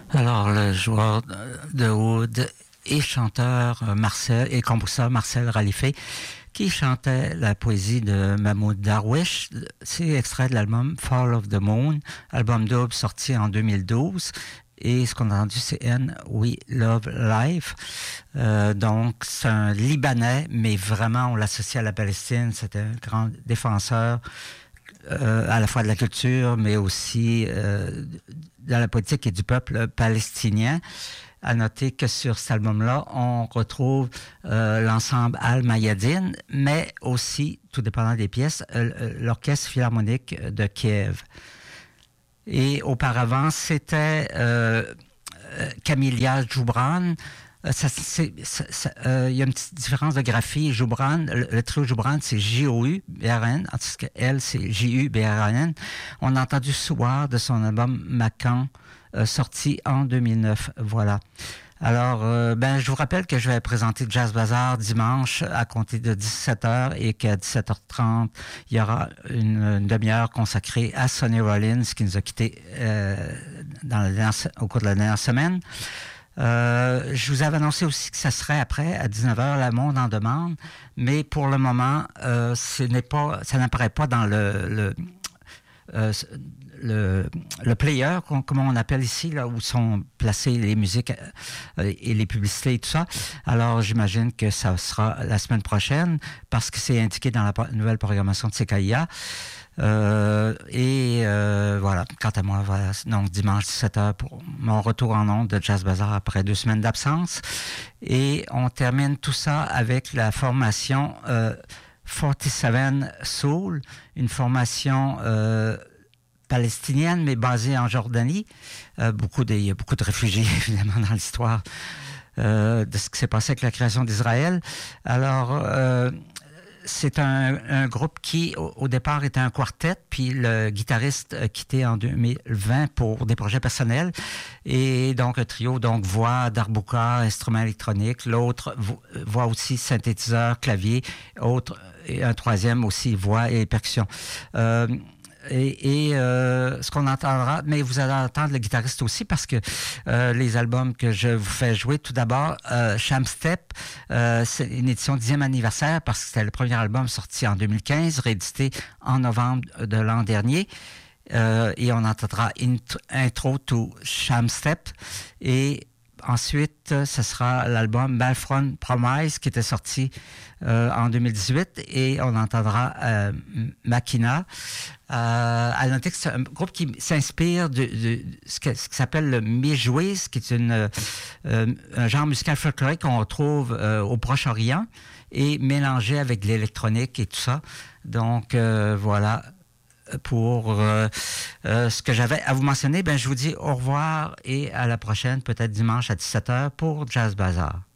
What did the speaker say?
Alors, le joueur de oud et chanteur Marcel et compositeur Marcel Ralifé, qui chantait la poésie de Mahmoud Darwish. C'est extrait de l'album Fall of the Moon, album double sorti en 2012. Et ce qu'on a entendu, c'est And We Love Life. Donc, c'est un Libanais, mais vraiment, on l'associe à la Palestine. C'était un grand défenseur à la fois de la culture, mais aussi de la politique et du peuple palestinien. À noter que sur cet album-là, on retrouve l'ensemble Al-Mayadine, mais aussi, tout dépendant des pièces, l'Orchestre Philharmonique de Kiev. Et auparavant, c'était Camilla Joubran. Il y a une petite différence de graphie. Joubran, le trio Joubran, c'est J-O-U-B-R-A-N, tandis qu'elle, c'est J-U-B-R-A-N. On a entendu Soir de son album Macan, sorti en 2009. Voilà. Alors, je vous rappelle que je vais présenter Jazz Bazaar dimanche à compter de 17h et qu'à 17h30, il y aura une demi-heure consacrée à Sonny Rollins qui nous a quittés au cours de la dernière semaine. Je vous avais annoncé aussi que ça serait après, à 19h, La Monde en demande, mais pour le moment, ça n'apparaît pas dans le player, comme on appelle ici, là où sont placées les musiques et les publicités et tout ça. Alors, j'imagine que ça sera la semaine prochaine, parce que c'est indiqué dans la nouvelle programmation de CKIA. Voilà. Quant à moi, voilà. Donc, dimanche 17h pour mon retour en ondes de Jazz Bazaar après 2 semaines d'absence. Et on termine tout ça avec la formation 47 Soul, une formation palestinienne, mais basée en Jordanie. Il y a beaucoup de réfugiés, évidemment, dans l'histoire de ce qui s'est passé avec la création d'Israël. Alors, c'est un groupe qui, au départ, était un quartet, puis le guitariste a quitté en 2020 pour des projets personnels. Et donc, un trio, donc voix, darbouka, instruments électroniques. L'autre, voix aussi, synthétiseur, clavier. Et un troisième aussi, voix et percussion. Ce qu'on entendra, mais vous allez entendre le guitariste aussi parce que les albums que je vous fais jouer, tout d'abord, Sham Step, c'est une édition 10e anniversaire parce que c'était le premier album sorti en 2015, réédité en novembre de l'an dernier. Et on entendra Intro to Sham Step. Et ensuite, ce sera l'album Balfron Promise qui était sorti en 2018 et on entendra Makina. À noter que c'est un groupe qui s'inspire de ce qui s'appelle le Mijouiz, qui est un genre musical folklorique qu'on retrouve au Proche-Orient et mélangé avec de l'électronique et tout ça. Donc, voilà. Pour ce que j'avais à vous mentionner, je vous dis au revoir et à la prochaine, peut-être dimanche à 17h pour Jazz Bazaar.